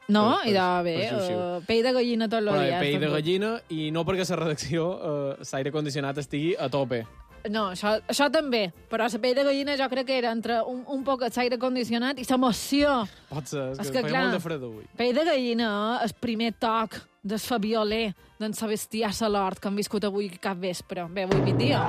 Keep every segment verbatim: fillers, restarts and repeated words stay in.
No? Per, I de, per, bé, per uh, pell de gallina tot el Però, dia. pell de gallina, i no perquè la redacció uh, l'aire condicionat estigui a tope. No, això, això també, però la pell de gallina jo crec que era entre un, un poc l'aire condicionat i l'emoció. Pot ser, és, És que, que, feia clar, molt de fred avui. Pell de gallina, el primer toc del Fabioler, d'en Sebastià Salort, que han viscut avui cap vespre. Bé, avui migdia.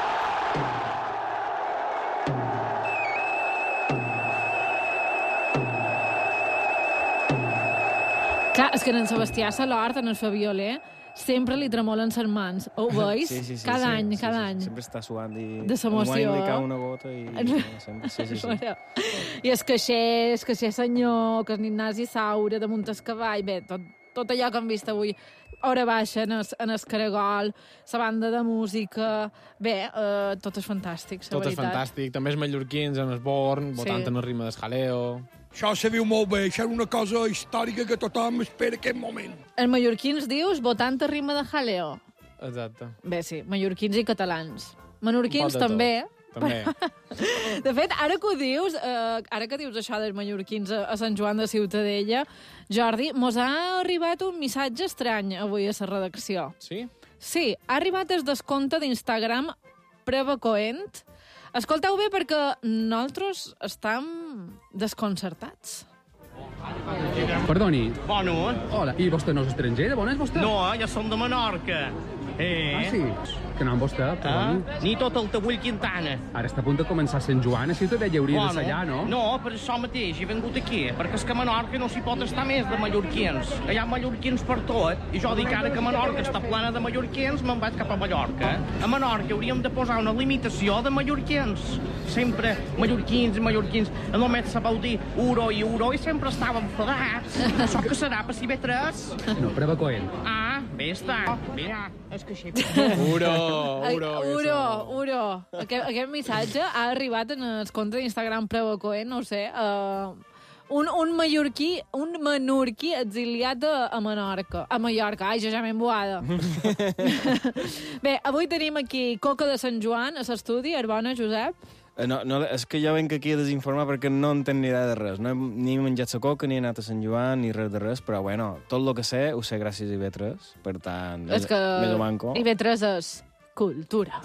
Clar, és que en Sebastià Salort, en el Fabioler, sempre li tremolen les mans. Ho veus? Sí, sí, sí, cada sí, any, sí, cada sí, any. Sempre està suant i... De l'emoció, enguany li eh? cau una gota i... no, sempre, sí, sí, sí. I el caixer, el caixer senyor, que és l'Ignasi Saura, damunt el cavall, bé, tot, tot allò que hem vist avui, hora baixa en el, en el Caragol, la banda de música... Bé, eh, tot és fantàstic, la Tot és veritat. fantàstic. També els mallorquins en el Born, votant Sí. en el ritme del jaleo. Això se viu molt bé, això és una cosa històrica que tothom espera aquest moment. Els mallorquins, dius, votant a ritme de jaleo. Exacte. Bé, sí, mallorquins i catalans. Menorquins Un pot de també. També. De fet, ara que ho dius, eh, ara que dius això dels mallorquins a, a Sant Joan de Ciutadella, Jordi, mos ha arribat un missatge estrany avui a la redacció. Sí? Sí, ha arribat el descompte d'Instagram Prevacoent. Escolteu bé perquè nosaltres estem desconcertats. Perdoni. Bueno, Hola, i vostè no és estranger? De on és vostè? no, jo som de Menorca. Eh? Ah, sí? Que nom vostè, perdoni? Eh? Ni tot el Tabull Quintana. Ara està a punt de començar Sant Joan, a Ciutadella hauria de ser allà, no? No, per això mateix he vengut aquí, perquè és que a Menorca no s'hi pot estar més de mallorquins. Hi ha mallorquins per tot, i jo dic ara que Menorca està plana de mallorquins, me'n vaig cap a Mallorca. A Menorca hauríem de posar una limitació de mallorquins. Sempre mallorquins i mallorquins. Només sabeu dir euro i euro i sempre estàvem enfadats. Això que serà per si ve tres? No, Prevacoent. Ah, bé està. Bé, és que així... Uro, Ai, uro. Uro, uro. Aquest, aquest missatge ha arribat en el compte d'Instagram Prevacoent, no ho sé, uh, un, un mallorquí, un menorquí exiliat a, a Menorca. A Mallorca. Ai, jo ja m'he emboada. Bé, avui tenim aquí Coca de Sant Joan a l'estudi. Arbona, Josep. Eh, No, no, és que jo venc aquí a desinformar perquè no entenc ni idea de res. No he, ni he menjat la coca, ni he anat a Sant Joan, ni res de res, però bueno, tot el que sé ho sé gràcies a I B tres, per tant, És que me lo manco. I B tres és cultura.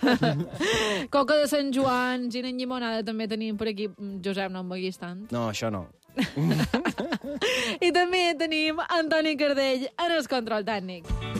Coca de Sant Joan, gina en llimonada també tenim per aquí. Josep, no em beguis tant. No, això no. I també tenim Antoni Cardell en el control tècnic.